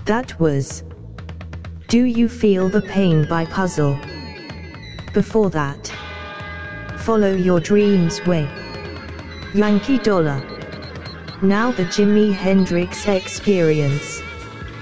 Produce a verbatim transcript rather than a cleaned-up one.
That was Do You Feel the Pain by Puzzle. Before that, Follow Your Dreams Way, Yankee Dollar. Now the Jimi Hendrix Experience.